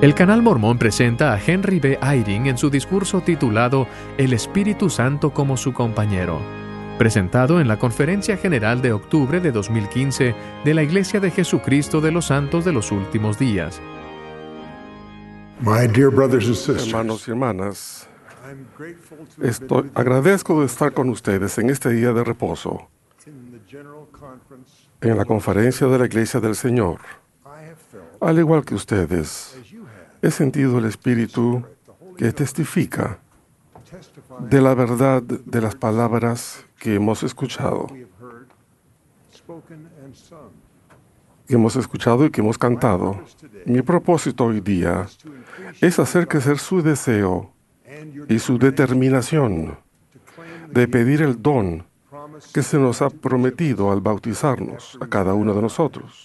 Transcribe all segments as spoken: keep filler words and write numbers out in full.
El Canal Mormón presenta a Henry B. Eyring en su discurso titulado El Espíritu Santo como su compañero, presentado en la Conferencia General de octubre de dos mil quince de la Iglesia de Jesucristo de los Santos de los Últimos Días. My dear brothers and sisters, Hermanos y hermanas, estoy, agradezco de estar con ustedes en este día de reposo, en la conferencia de la Iglesia del Señor. Al igual que ustedes, he sentido el Espíritu que testifica de la verdad de las palabras que hemos escuchado, que hemos escuchado y que hemos cantado. Mi propósito hoy día es hacer crecer su deseo y su determinación de pedir el don que se nos ha prometido al bautizarnos a cada uno de nosotros.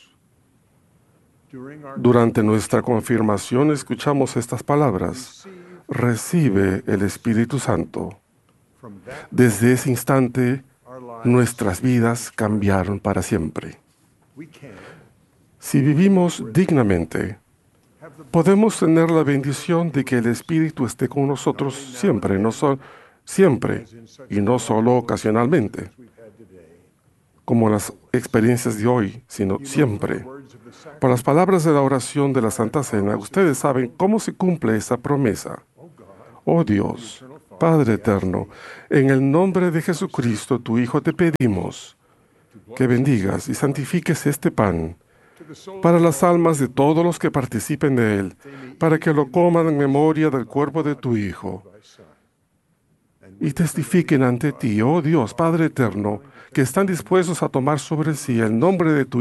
Durante nuestra confirmación escuchamos estas palabras: recibe el Espíritu Santo. Desde ese instante, nuestras vidas cambiaron para siempre. Si vivimos dignamente, podemos tener la bendición de que el Espíritu esté con nosotros siempre, no so- siempre y no solo ocasionalmente, como las experiencias de hoy, sino siempre. Por las palabras de la oración de la Santa Cena, ustedes saben cómo se cumple esa promesa. Oh Dios, Padre eterno, en el nombre de Jesucristo, tu Hijo, te pedimos que bendigas y santifiques este pan para las almas de todos los que participen de él, para que lo coman en memoria del cuerpo de tu Hijo. Y testifiquen ante ti, oh Dios, Padre eterno, que están dispuestos a tomar sobre sí el nombre de tu